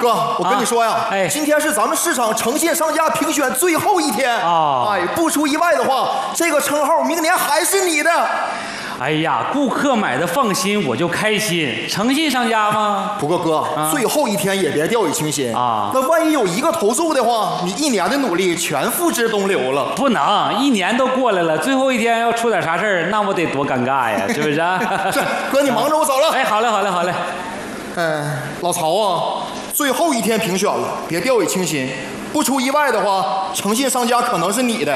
哥，我跟你说呀， 哎， 今天是咱们市场诚信商家评选最后一天啊。 哎，不出意外的话，这个称号明年还是你的。 哎呀，顾客买的放心，我就开心。诚信商家吗？ 不过哥，最后一天也别掉以轻心啊。 那万一有一个投诉的话，你1年的努力全付之东流了。 不能，1年都过来了，最后一天要出点啥事儿，那我得多尴尬呀，是不是？ 是，哥，你忙着，我走了。 哎，好嘞，好嘞，好嘞。 老曹啊，最后一天评选了，别掉以轻心。不出意外的话，诚信商家可能是你的。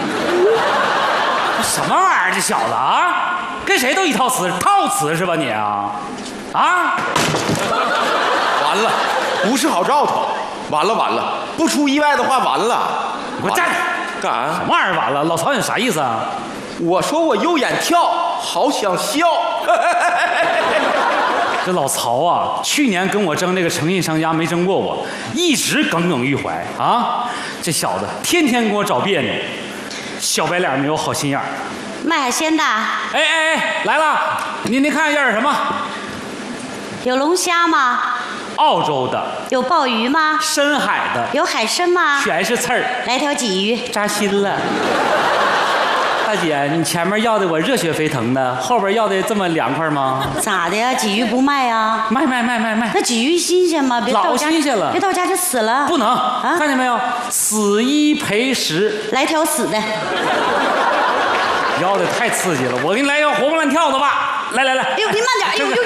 什么玩意儿，这小子啊，跟谁都一套词，套词是吧你啊？啊！ 完了，不是好兆头。完了，不出意外的话，完了。 你给我站着！ 干啥？ 什么玩意儿？完了，老曹你啥意思啊？ 我说我右眼跳，好想笑。 这老曹啊，去年跟我争这个诚信商家没争过我，一直耿耿于怀啊。这小子天天跟我找别扭，小白脸没有好心眼儿。 卖海鲜的。 哎，来了，您看要点什么？ 有龙虾吗？ 澳洲的。 有鲍鱼吗？ 深海的。 有海参吗？ 全是刺儿。 来条鲫鱼。 扎心了。大姐，你前面要的我热血沸腾的，后边要的这么凉快吗？ 咋的呀？鲫鱼不卖啊？ 卖。 那鲫鱼新鲜吗？别老新鲜了， 别到家就死了。 不能啊！看见没有？死1赔10。 来条死的。 要的太刺激了，我给你来条活蹦乱跳的吧。来。 哎呦，您慢点！哎呦！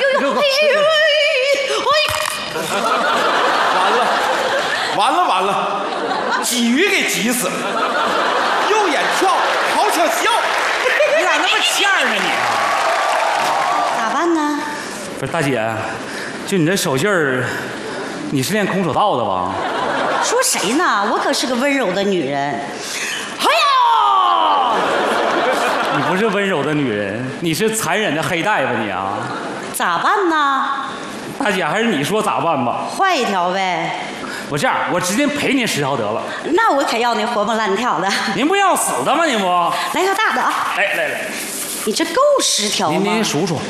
完了，鲫鱼给急死了，右眼跳，好想笑。 你咋那么欠儿呢你？ 咋办呢？ 不是大姐，就你这手劲儿，你是练空手道的吧？ 说谁呢？我可是个温柔的女人。哎呀！ 你不是温柔的女人，你是残忍的黑大夫你啊！ 咋办呢？ 大姐，还是你说咋办吧？ 换一条呗。 我这样，我直接赔您10条得了。 那我可要那活蹦乱跳的。 您不要死的吗？您不？ 来条大的啊！ 来。 你这够10条吗？ 您数数。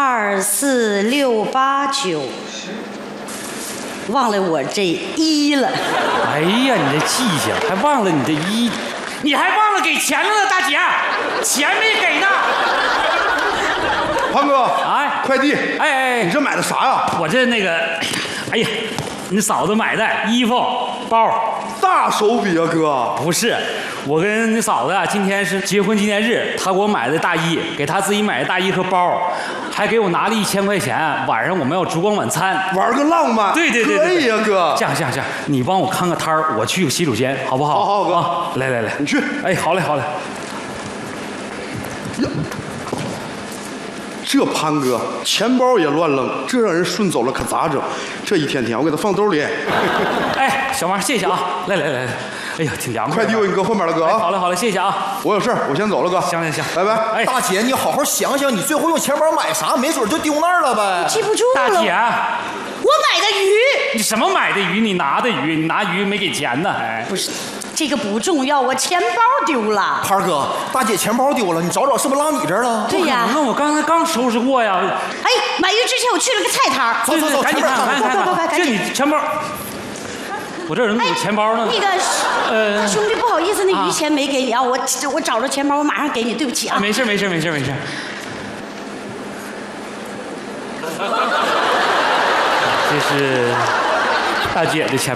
2、4、6、8、9。忘了我这1了。 哎呀，你这记性还忘了你这1，你还忘了给钱了呢，大姐，钱没给呢。 胖哥， 哎， 快递， 哎， 你这买的啥呀？ 我这那个，哎呀，你嫂子买的衣服、包， 大手笔啊，哥！ 不是，我跟你嫂子啊，今天是结婚纪念日，她给我买的大衣，给她自己买的大衣和包，还给我拿了1000块钱，晚上我们要烛光晚餐， 玩个浪漫。 对， 可以呀，哥。 这样，你帮我看个摊儿，我去洗手间，好不好？ 好，哥。 啊，来， 你去。 哎，好嘞。 呀，这潘哥钱包也乱扔，这让人顺走了可咋整？这一天我给他放兜里。 哎，小王，谢谢啊！来，哎呀，挺凉快。 快递我给你搁后面了，哥啊。 好嘞，谢谢啊！ 我有事儿，我先走了，哥。 行， 拜拜。 哎， 大姐，你好好想想，你最后用钱包买啥，没准就丢那儿了呗。 记不住了。 大姐， 我买的鱼。 你什么买的鱼？你拿的鱼？你拿鱼没给钱呢？哎， 不是，这个不重要，我钱包丢了。 潘哥，大姐钱包丢了，你找是不是落你这儿了？ 对呀。 那我刚才刚收拾过呀。 哎，买鱼之前我去了个菜摊儿。 走， 赶紧看，这你钱包。我这人有钱包呢。 那个，兄弟，不好意思，那鱼钱没给你啊，我找着钱包，我马上给你，对不起啊。 没事。这是大姐的钱